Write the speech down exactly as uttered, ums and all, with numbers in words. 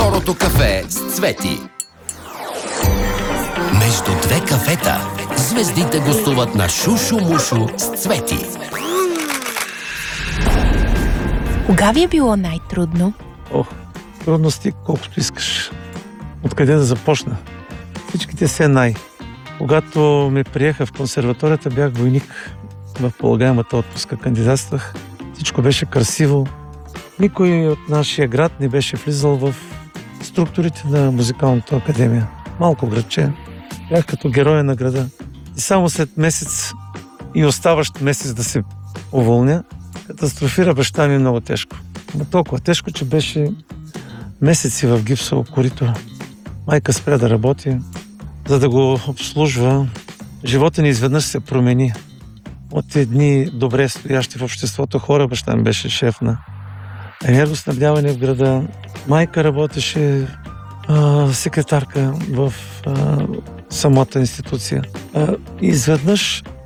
Второто кафе с Цвети. Между две кафета звездите гостуват на Шушу-мушу с Цвети. Кога ви е било най-трудно? Ох, трудности колкото искаш. Откъде да започна? Всичките се най. Когато ме приеха в консерваторията, бях войник в полагаемата отпуска. Кандидатствах. Всичко беше красиво. Никой от нашия град не беше влизал в структурите на музикалната академия. Малко градче. Бях като героя на града. И само след месец и оставащ месец да се уволня, катастрофира баща ми много тежко. Но толкова тежко, че беше месеци в гипсово корито. Майка спря да работи, за да го обслужва. Живота ни изведнъж се промени. От едни добре стоящи в обществото хора, баща ми беше шеф на енергоснабдяване в града. Майка работеше а, секретарка в а, самата институция. А, изведнъж